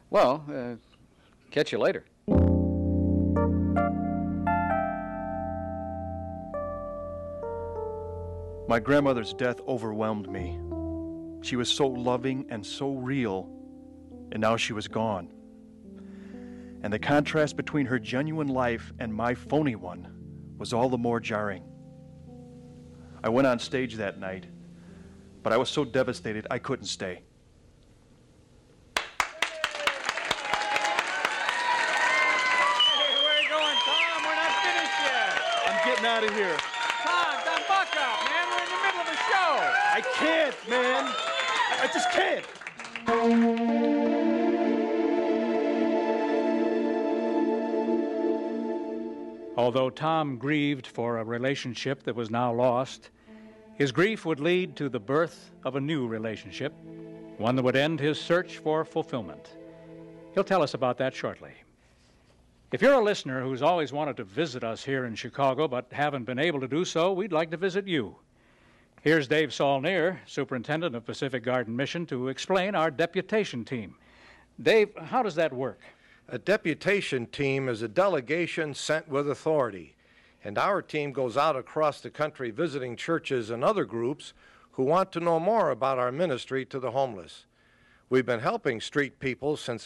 Well, catch you later. My grandmother's death overwhelmed me. She was so loving and so real, and now she was gone. And the contrast between her genuine life and my phony one was all the more jarring. I went on stage that night, but I was so devastated I couldn't stay. Hey, where are you going, Tom? We're not finished yet. I'm getting out of here. Tom, buck up, man. We're in the middle of a show. I can't, man. I just can't. Although Tom grieved for a relationship that was now lost, his grief would lead to the birth of a new relationship, one that would end his search for fulfillment. He'll tell us about that shortly. If you're a listener who's always wanted to visit us here in Chicago but haven't been able to do so, we'd like to visit you. Here's Dave Saulnier, Superintendent of Pacific Garden Mission, to explain our deputation team. Dave, how does that work? A deputation team is a delegation sent with authority, and our team goes out across the country visiting churches and other groups who want to know more about our ministry to the homeless. We've been helping street people since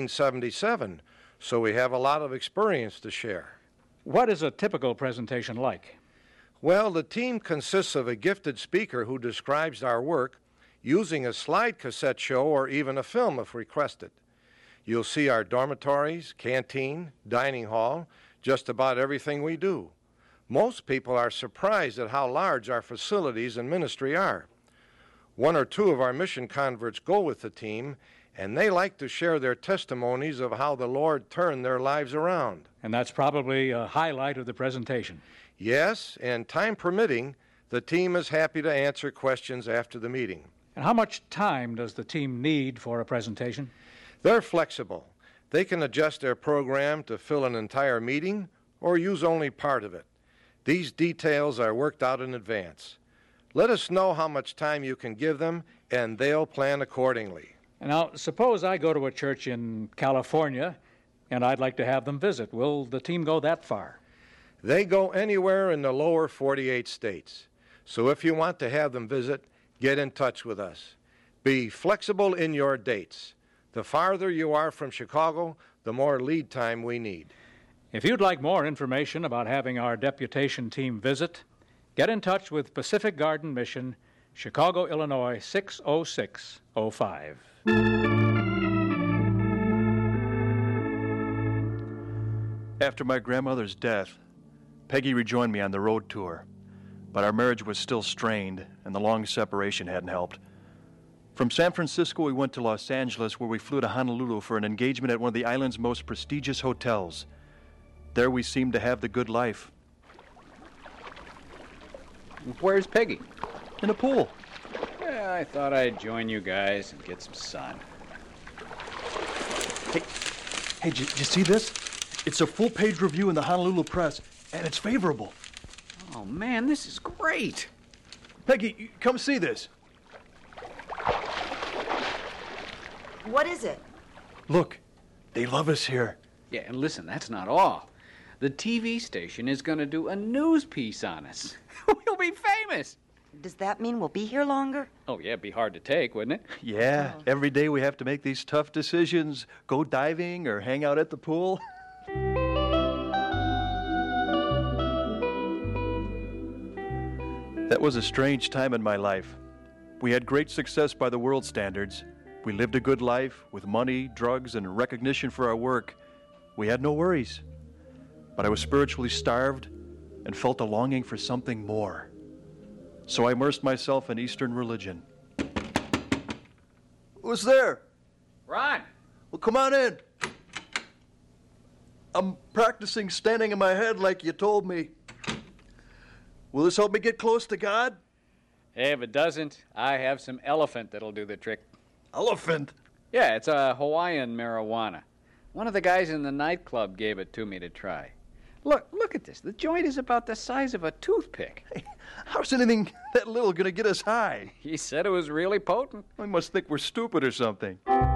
1877, so we have a lot of experience to share. What is a typical presentation like? Well, the team consists of a gifted speaker who describes our work using a slide cassette show or even a film if requested. You'll see our dormitories, canteen, dining hall, just about everything we do. Most people are surprised at how large our facilities and ministry are. One or two of our mission converts go with the team, and they like to share their testimonies of how the Lord turned their lives around. And that's probably a highlight of the presentation. Yes, and time permitting, the team is happy to answer questions after the meeting. And how much time does the team need for a presentation? They're flexible. They can adjust their program to fill an entire meeting or use only part of it. These details are worked out in advance. Let us know how much time you can give them, and they'll plan accordingly. Now, suppose I go to a church in California, and I'd like to have them visit. Will the team go that far? They go anywhere in the lower 48 states. So if you want to have them visit, get in touch with us. Be flexible in your dates. The farther you are from Chicago, the more lead time we need. If you'd like more information about having our deputation team visit, get in touch with Pacific Garden Mission, Chicago, Illinois, 60605. After my grandmother's death, Peggy rejoined me on the road tour, but our marriage was still strained, and the long separation hadn't helped. From San Francisco, we went to Los Angeles, where we flew to Honolulu for an engagement at one of the island's most prestigious hotels. There we seemed to have the good life. Where's Peggy? In a pool. Yeah, I thought I'd join you guys and get some sun. Hey, did you see this? It's a full-page review in the Honolulu Press, and it's favorable. Oh, man, this is great. Peggy, come see this. What is it? Look, they love us here. Yeah, and listen, that's not all. The TV station is going to do a news piece on us. We'll be famous. Does that mean we'll be here longer? Oh, yeah, it'd be hard to take, wouldn't it? Yeah, every day we have to make these tough decisions, go diving or hang out at the pool. That was a strange time in my life. We had great success by the world standards. We lived a good life with money, drugs, and recognition for our work. We had no worries. But I was spiritually starved and felt a longing for something more. So I immersed myself in Eastern religion. Who's there? Ron! Well, come on in. I'm practicing standing on my head like you told me. Will this help me get close to God? Hey, if it doesn't, I have some elephant that'll do the trick. Elephant? Yeah, it's a Hawaiian marijuana. One of the guys in the nightclub gave it to me to try. Look at this. The joint is about the size of a toothpick. Hey, how's anything that little gonna get us high? He said it was really potent. We must think we're stupid or something.